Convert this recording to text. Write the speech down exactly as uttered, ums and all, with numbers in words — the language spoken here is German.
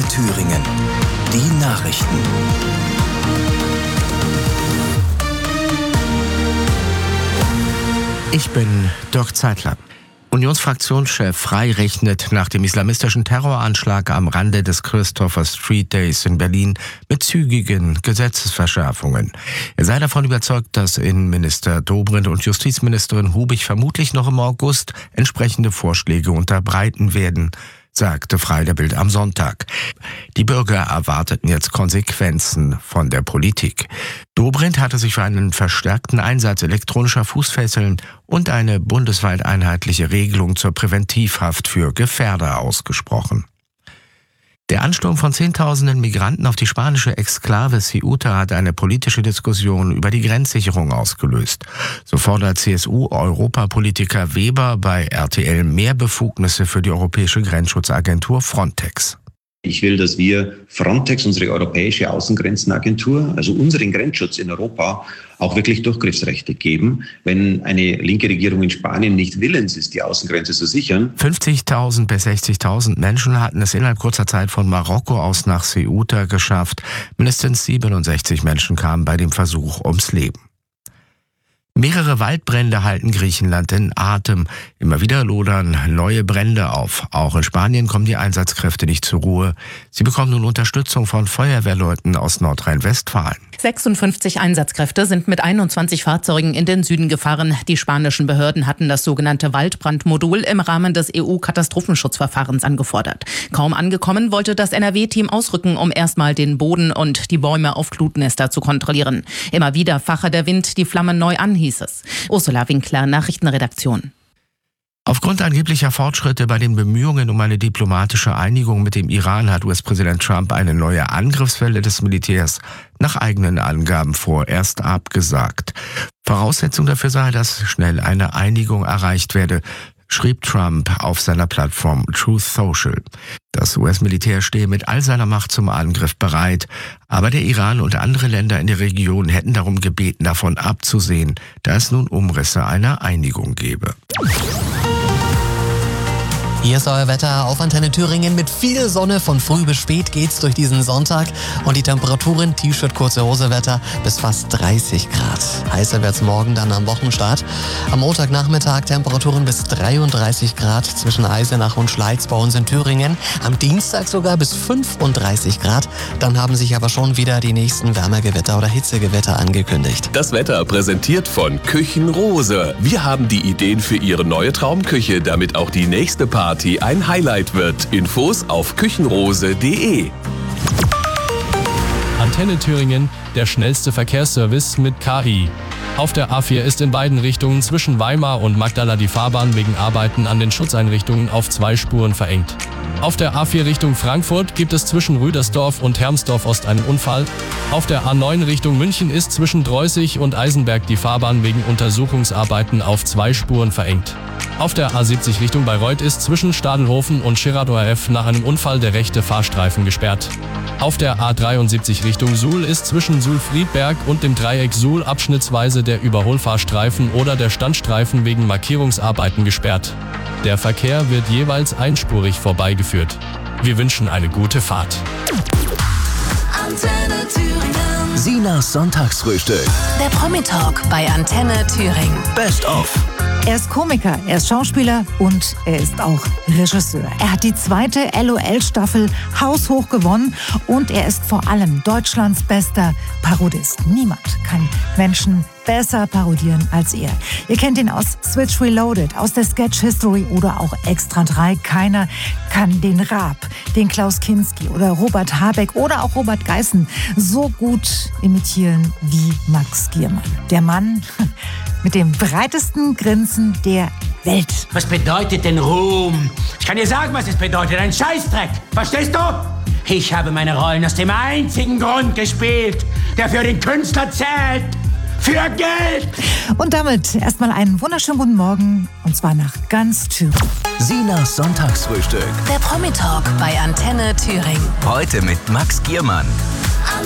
Thüringen. Die Nachrichten. Ich bin Dirk Zeitler. Unionsfraktionschef Frey rechnet nach dem islamistischen Terroranschlag am Rande des Christopher Street Days in Berlin mit zügigen Gesetzesverschärfungen. Er sei davon überzeugt, dass Innenminister Dobrindt und Justizministerin Hubig vermutlich noch im August entsprechende Vorschläge unterbreiten werden, sagte Frey der Bild am Sonntag. Die Bürger erwarteten jetzt Konsequenzen von der Politik. Dobrindt hatte sich für einen verstärkten Einsatz elektronischer Fußfesseln und eine bundesweit einheitliche Regelung zur Präventivhaft für Gefährder ausgesprochen. Der Ansturm von Zehntausenden Migranten auf die spanische Exklave Ceuta hat eine politische Diskussion über die Grenzsicherung ausgelöst. So fordert C S U-Europapolitiker Weber bei R T L mehr Befugnisse für die europäische Grenzschutzagentur Frontex. Ich will, dass wir Frontex, unsere europäische Außengrenzenagentur, also unseren Grenzschutz in Europa, auch wirklich Durchgriffsrechte geben. Wenn eine linke Regierung in Spanien nicht willens ist, die Außengrenze zu sichern. fünfzigtausend bis sechzigtausend Menschen hatten es innerhalb kurzer Zeit von Marokko aus nach Ceuta geschafft. Mindestens siebenundsechzig Menschen kamen bei dem Versuch ums Leben. Mehrere Waldbrände halten Griechenland in Atem. Immer wieder lodern neue Brände auf. Auch in Spanien kommen die Einsatzkräfte nicht zur Ruhe. Sie bekommen nun Unterstützung von Feuerwehrleuten aus Nordrhein-Westfalen. sechsundfünfzig Einsatzkräfte sind mit einundzwanzig Fahrzeugen in den Süden gefahren. Die spanischen Behörden hatten das sogenannte Waldbrandmodul im Rahmen des E U-Katastrophenschutzverfahrens angefordert. Kaum angekommen, wollte das N R W-Team ausrücken, um erstmal den Boden und die Bäume auf Glutnester zu kontrollieren. Immer wieder fache der Wind die Flammen neu an, hieß es. Ursula Winkler, Nachrichtenredaktion. Aufgrund angeblicher Fortschritte bei den Bemühungen um eine diplomatische Einigung mit dem Iran hat U S-Präsident Trump eine neue Angriffswelle des Militärs nach eigenen Angaben vorerst abgesagt. Voraussetzung dafür sei, dass schnell eine Einigung erreicht werde, schrieb Trump auf seiner Plattform Truth Social. Das U S-Militär stehe mit all seiner Macht zum Angriff bereit, aber der Iran und andere Länder in der Region hätten darum gebeten, davon abzusehen, da es nun Umrisse einer Einigung gebe. Hier ist euer Wetter auf Antenne Thüringen mit viel Sonne. Von früh bis spät geht's durch diesen Sonntag. Und die Temperaturen, T-Shirt, kurze Hose Wetter bis fast dreißig Grad. Heißer wird's morgen dann am Wochenstart. Am Montagnachmittag Temperaturen bis dreiunddreißig Grad zwischen Eisenach und Schleiz bei uns in Thüringen. Am Dienstag sogar bis fünfunddreißig Grad. Dann haben sich aber schon wieder die nächsten Wärmegewitter oder Hitzegewitter angekündigt. Das Wetter präsentiert von Küchenrose. Wir haben die Ideen für Ihre neue Traumküche, damit auch die nächste Party ein Highlight wird. Infos auf küchenrose punkt de. Antenne Thüringen, der schnellste Verkehrsservice mit K I. Auf der A vier ist in beiden Richtungen zwischen Weimar und Magdala die Fahrbahn wegen Arbeiten an den Schutzeinrichtungen auf zwei Spuren verengt. Auf der A vier Richtung Frankfurt gibt es zwischen Rüdersdorf und Hermsdorf-Ost einen Unfall. Auf der A neun Richtung München ist zwischen Dreußig und Eisenberg die Fahrbahn wegen Untersuchungsarbeiten auf zwei Spuren verengt. Auf der A siebzig Richtung Bayreuth ist zwischen Stadelhofen und Schirrad O R F nach einem Unfall der rechte Fahrstreifen gesperrt. Auf der A dreiundsiebzig Richtung Suhl ist zwischen Suhl-Friedberg und dem Dreieck Suhl abschnittsweise der Überholfahrstreifen oder der Standstreifen wegen Markierungsarbeiten gesperrt. Der Verkehr wird jeweils einspurig vorbeigeführt. Wir wünschen eine gute Fahrt. Antenne Thüringen. Sinas Sonntagsfrühstück. Der Promi-Talk bei Antenne Thüringen. Best of. Er ist Komiker, er ist Schauspieler und er ist auch Regisseur. Er hat die zweite L O L-Staffel haushoch gewonnen und er ist vor allem Deutschlands bester Parodist. Niemand kann Menschen besser parodieren als er. Ihr kennt ihn aus Switch Reloaded, aus der Sketch History oder auch Extra drei. Keiner kann den Raab, den Klaus Kinski oder Robert Habeck oder auch Robert Geißen so gut imitieren wie Max Giermann. Der Mann mit dem breitesten Grinsen der Welt. Was bedeutet denn Ruhm? Ich kann dir sagen, was es bedeutet. Ein Scheißdreck. Verstehst du? Ich habe meine Rollen aus dem einzigen Grund gespielt, der für den Künstler zählt. Für Geld! Und damit erstmal einen wunderschönen guten Morgen, und zwar nach ganz Thüringen. Sinas Sonntagsfrühstück. Der Promi-Talk bei Antenne Thüringen. Heute mit Max Giermann.